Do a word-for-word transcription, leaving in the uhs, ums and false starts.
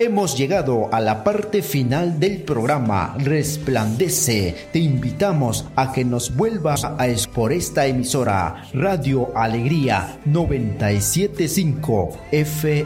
hemos llegado a la parte final del programa Resplandece. Te invitamos a que nos vuelvas a es por esta emisora Radio Alegría noventa y siete punto cinco F